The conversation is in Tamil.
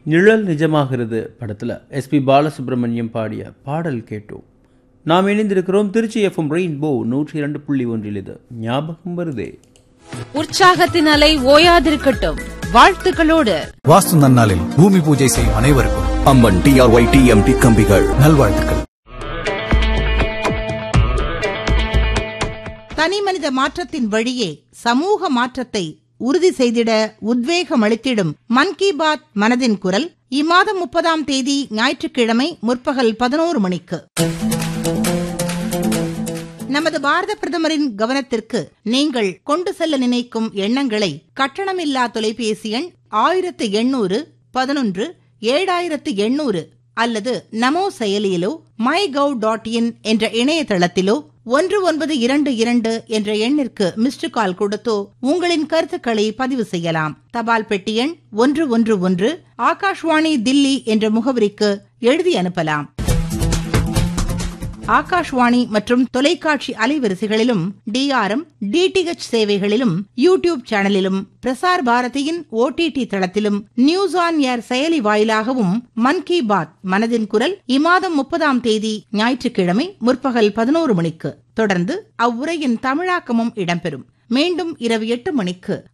நிழல் நிஜமாகிறது படத்துல எஸ்பி பாலசுப்ரமணியம் பாடிய பாடல் கேட்டோம். நாம் இணைந்திருக்கிறோம் திருச்சி எஃப்எம் ரெயின்போ 102.1. இது ஞாபகம் வருதே. உற்சாகத்தின் அலை ஓயாதிருக்கட்டும். வாழ்த்துக்களோடு வாஸ்து நன்னாளில் பூமி பூஜை செய்யும் அனைவருக்கும் அம்மன் TRYTMT கம்பிகள் நல்வாழ்த்துக்கள். தனிமனித மாற்றத்தின் வழியே சமூக மாற்றத்தை உறுதி செய்திட உத்வேகம் அளித்திடும் மன் கி பாத் மனதின் குரல் இம்மாதம் 30ஆம் தேதி ஞாயிற்றுக்கிழமை முற்பகல் 11 மணிக்கு. நமது பாரத பிரதமரின் கவனத்திற்கு நீங்கள் கொண்டு செல்ல நினைக்கும் எண்ணங்களை கட்டணமில்லா தொலைபேசி எண் 1800 11 7800 அல்லது நமோ செயலியிலோ mygov.in என்ற இணையதளத்திலோ 1922 என்ற எண்ணிற்கு மிஸ்டு கால் கொடுத்தோ உங்களின் கருத்துக்களை பதிவு செய்யலாம். தபால் பெட்டி எண் 111 ஆகாஷ்வாணி தில்லி என்ற முகவரிக்கு எழுதி அனுப்பலாம். ஆகாஷ்வாணி மற்றும் தொலைக்காட்சி அலைவரிசைகளிலும் DRM DTH சேவைகளிலும் யூடியூப் சேனலிலும் பிரசார் பாரதியின் OTT தளத்திலும் நியூஸ் ஆன் ஏர் செயலி வாயிலாகவும் மன் கி பாத் மனதின் குரல் இம்மாதம் 30ஆம் தேதி ஞாயிற்றுக்கிழமை முற்பகல் 11 மணிக்கு தொடர்ந்து அவ்வுரையின் தமிழாக்கமும் இடம்பெறும். மீண்டும் இரவு 8 மணிக்கு